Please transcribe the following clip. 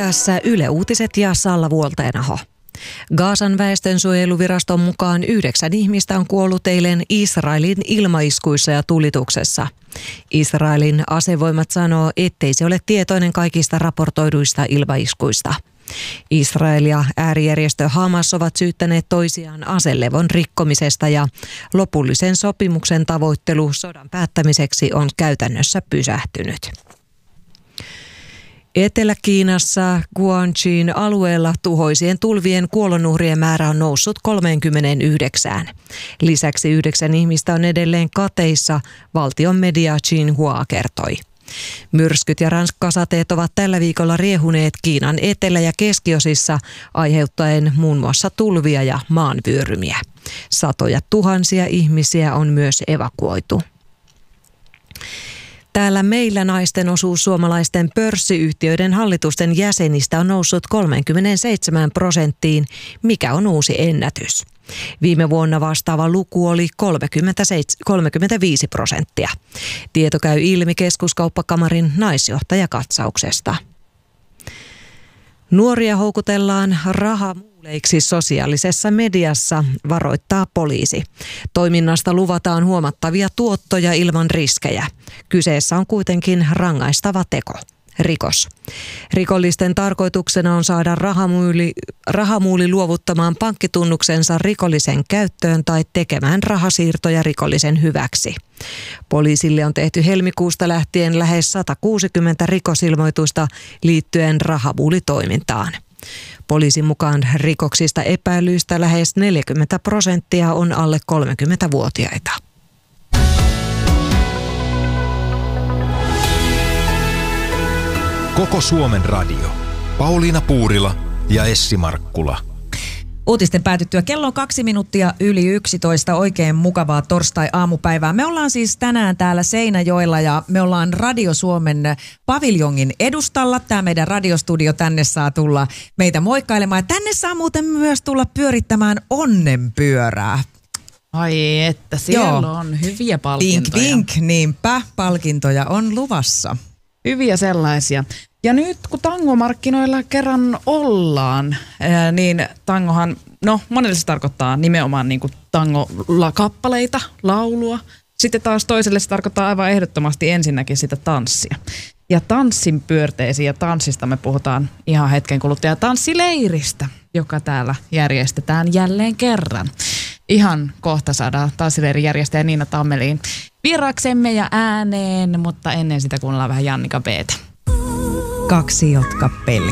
Tässä Yle Uutiset ja Salla Vuolteenaho. Gazan väestönsuojeluviraston mukaan 9 ihmistä on kuollut eilen Israelin ilmaiskuissa ja tulituksessa. Israelin asevoimat sanoo, ettei se ole tietoinen kaikista raportoiduista ilmaiskuista. Israel ja äärijärjestö Hamas ovat syyttäneet toisiaan aselevon rikkomisesta ja lopullisen sopimuksen tavoittelu sodan päättämiseksi on käytännössä pysähtynyt. Etelä-Kiinassa Guangxin alueella tuhoisien tulvien kuolonuhrien määrä on noussut 39. Lisäksi 9 ihmistä on edelleen kateissa, valtion media Xinhua kertoi. Myrskyt ja rankkasateet ovat tällä viikolla riehuneet Kiinan etelä- ja keskiosissa, aiheuttaen muun muassa tulvia ja maanvyörymiä. Satoja tuhansia ihmisiä on myös evakuoitu. Täällä meillä naisten osuus suomalaisten pörssiyhtiöiden hallitusten jäsenistä on noussut 37%, mikä on uusi ennätys. Viime vuonna vastaava luku oli 35%. Tieto käy ilmi Keskuskauppakamarin naisjohtajakatsauksesta. Nuoria houkutellaan rahamuuleiksi sosiaalisessa mediassa, varoittaa poliisi. Toiminnasta luvataan huomattavia tuottoja ilman riskejä. Kyseessä on rangaistava teko. Rikos. Rikollisten tarkoituksena on saada rahamuuli luovuttamaan pankkitunnuksensa rikollisen käyttöön tai tekemään rahasiirtoja rikollisen hyväksi. Poliisille on tehty helmikuusta lähtien lähes 160 rikosilmoitusta liittyen rahamuulitoimintaan. Poliisin mukaan rikoksista epäilyistä lähes 40% on alle 30-vuotiaita. Koko Suomen radio. Pauliina Puurila ja Essi Markkula. Uutisten päätyttyä kello on 2 minuuttia yli 11. Oikein mukavaa torstai-aamupäivää. Me ollaan siis tänään täällä Seinäjoella ja me ollaan Radio Suomen paviljongin edustalla. Tämä meidän radiostudio, tänne saa tulla meitä moikkailemaan. Ja tänne saa muuten myös tulla pyörittämään onnenpyörää. Ai että, siellä on hyviä palkintoja. Vink, niinpä. Palkintoja on luvassa. Hyviä sellaisia. Ja nyt kun tangomarkkinoilla kerran ollaan, niin tangohan, monelle se tarkoittaa nimenomaan niin kuin tango-kappaleita, laulua. Sitten taas toiselle se tarkoittaa aivan ehdottomasti ensinnäkin sitä tanssia. Ja tanssin pyörteisiin ja tanssista me puhutaan ihan hetken kuluttua. Ja tanssileiristä, joka täällä järjestetään jälleen kerran. Ihan kohta saadaan tanssileirin järjestäjä Niina Tammeliin vieraaksemme ja ääneen, mutta ennen sitä kuunnellaan vähän Jannika B:tä. 2, jotka pelkää.